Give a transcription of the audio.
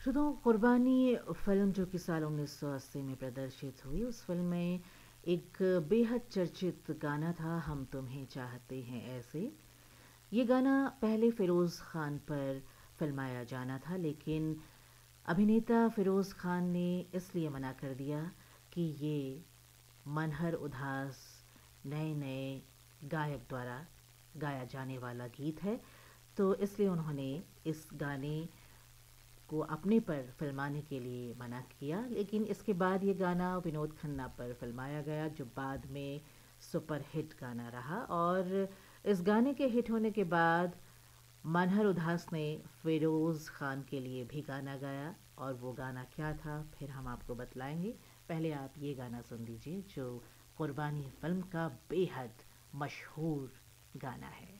श्रोताओं, कुर्बानी फ़िल्म जो कि साल 1980 में प्रदर्शित हुई, उस फ़िल्म में एक बेहद चर्चित गाना था, हम तुम्हें चाहते हैं ऐसे। ये गाना पहले फ़िरोज़ ख़ान पर फ़िल्माया जाना था, लेकिन अभिनेता फ़िरोज़ ख़ान ने इसलिए मना कर दिया कि ये मनहर उदास नए-नए गायक द्वारा गाया जाने वाला गीत है, तो इसलिए उन्होंने इस गाने को अपने पर फ़िल्माने के लिए मना किया। लेकिन इसके बाद ये गाना विनोद खन्ना पर फ़िल्माया गया, जो बाद में सुपरहिट गाना रहा। और इस गाने के हिट होने के बाद मनहर उदास ने फ़िरोज़ ख़ान के लिए भी गाना गाया, और वो गाना क्या था फिर हम आपको बतलाएंगे। पहले आप ये गाना सुन लीजिए, जो कुर्बानी फ़िल्म का बेहद मशहूर गाना है।